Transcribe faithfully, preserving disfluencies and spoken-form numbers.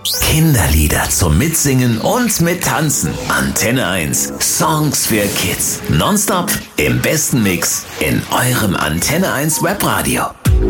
Kinderlieder zum Mitsingen und Mittanzen. Antenne eins. Songs für Kids. Nonstop im besten Mix in eurem Antenne eins Webradio.